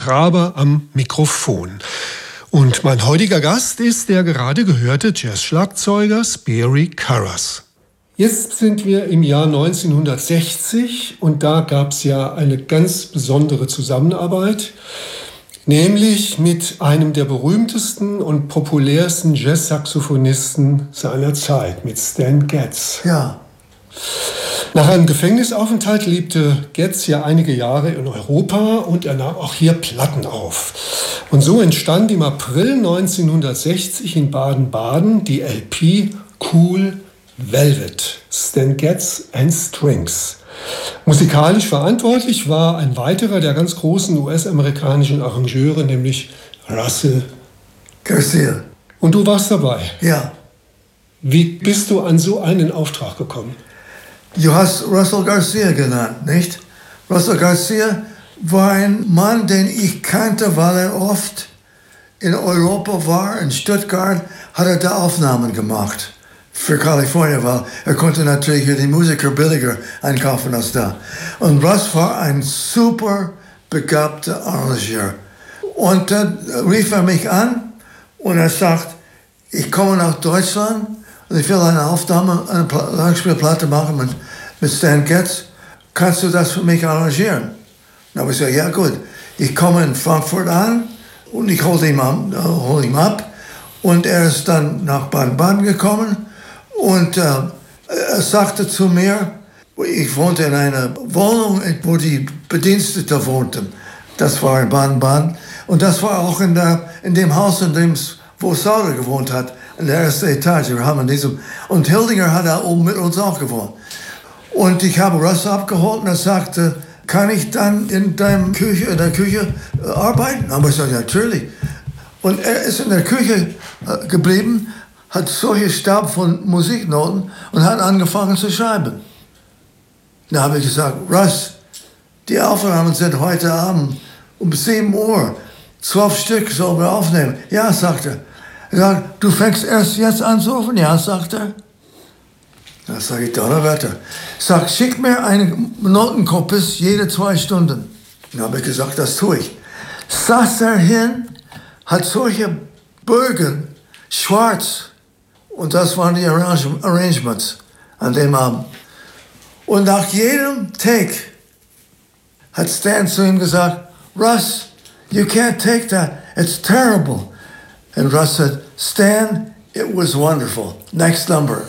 Traber am Mikrofon. Und mein heutiger Gast ist der gerade gehörte Jazz-Schlagzeuger Sperry Currers. Jetzt sind wir im Jahr 1960 und da gab es ja eine ganz besondere Zusammenarbeit, nämlich mit einem der berühmtesten und populärsten Jazz-Saxophonisten seiner Zeit, mit Stan Getz. Ja. Nach einem Gefängnisaufenthalt lebte Getz ja einige Jahre in Europa und er nahm auch hier Platten auf. Und so entstand im April 1960 in Baden-Baden die LP Cool Velvet, Stan Getz and Strings. Musikalisch verantwortlich war ein weiterer der ganz großen US-amerikanischen Arrangeure, nämlich Russell Garcia. Und du warst dabei. Ja. Wie bist du an so einen Auftrag gekommen? Du hast Russell Garcia genannt, nicht? Russell Garcia war ein Mann, den ich kannte, weil er oft in Europa war. In Stuttgart hat er da Aufnahmen gemacht für Kalifornien, weil er konnte natürlich die Musiker billiger einkaufen als da. Und Russ war ein super begabter Arrangeur. Und dann rief er mich an und er sagt, ich komme nach Deutschland und ich will eine Aufnahme, eine Langspielplatte machen mit Stan Getz. Kannst du das für mich arrangieren? Dann habe ich gesagt, ja gut. Ich komme in Frankfurt an und ich hole ihn ab. Und er ist dann nach Baden-Baden gekommen und er sagte zu mir, ich wohnte in einer Wohnung, wo die Bedienstete wohnten. Das war in Baden-Baden. Und das war auch in dem Haus, wo Sauter gewohnt hat, in der ersten Etage. Wir haben in diesem, und Hildinger hat da oben mit uns auch gewohnt. Und ich habe Russ abgeholt und er sagte, kann ich dann in der Küche arbeiten? Aber ich sagte, natürlich. Und er ist in der Küche geblieben, hat solche Stab von Musiknoten und hat angefangen zu schreiben. Da habe ich gesagt, Russ, die Aufnahmen sind heute Abend um 7 Uhr. 12 Stück sollen wir aufnehmen. Ja, sagt er. Er sagt, du fängst erst jetzt an zu rufen? Ja, sagt er. Da sage ich, Donnerwetter. Sag, schick mir einen Notenkopis jede 2 Stunden. Dann habe ich gesagt, das tue ich. Saß er hin, hat solche Bögen, schwarz. Und das waren die Arrangements an dem Abend. Und nach jedem Take hat Stan zu ihm gesagt, Russ, you can't take that. It's terrible. And Russ said, Stan, it was wonderful. Next number.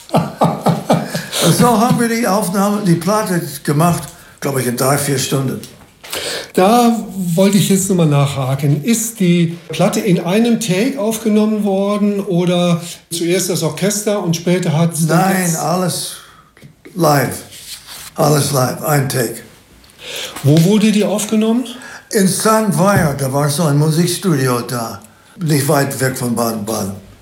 Und so haben wir die Platte gemacht, glaube ich, in 3-4 Stunden. Da wollte ich jetzt nochmal nachhaken. Ist die Platte in einem Take aufgenommen worden oder zuerst das Orchester und später hat es... Nein, alles live. Alles live, ein Take. Wo wurde die aufgenommen? In San Weyer, da war so ein Musikstudio da. Nicht weit weg von Baden-Baden.